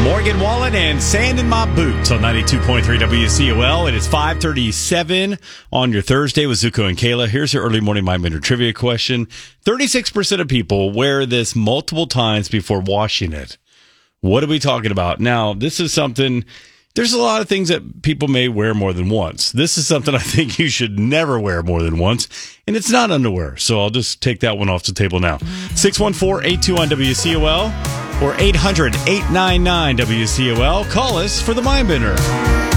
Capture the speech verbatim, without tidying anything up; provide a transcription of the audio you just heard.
Morgan Wallen and Sand in My Boots on ninety-two point three W C O L. It is five thirty-seven on your Thursday with Zuko and Kayla. Here's your early morning Mind Bender trivia question. thirty-six percent of people wear this multiple times before washing it. What are we talking about? Now, this is something, there's a lot of things that people may wear more than once. This is something I think you should never wear more than once, and it's not underwear. So I'll just take that one off the table now. six one four, eight two one W C O L or eight hundred, eight nine nine W C O L. Call us for the Mind Bender.